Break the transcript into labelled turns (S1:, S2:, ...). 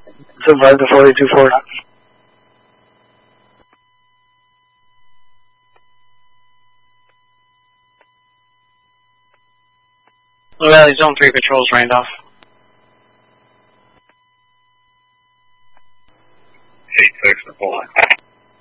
S1: Survive the 42-4.
S2: Blue Valley Zone 3 patrols Randolph.
S3: 8-6 to pull.